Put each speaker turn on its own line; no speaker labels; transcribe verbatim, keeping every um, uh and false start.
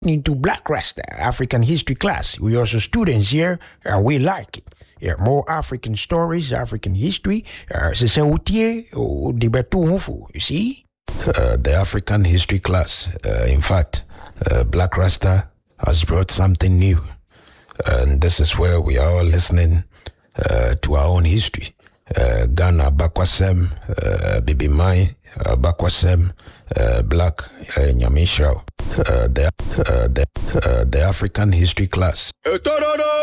into Black Rasta African history class. We also students here, and we like it. Yeah, more African stories, African history. Uh, c'est ça outil au débat tout you see?
Uh, the African history class. Uh, in fact, uh, Black Rasta has brought something new. And this is where we are listening uh, to our own history. Uh, Ghana, Bakwasem, uh, Bibi Mai, uh, Bakwasem, uh, Black, uh, Nyamisha. Uh, the, uh, the, uh, the African history class.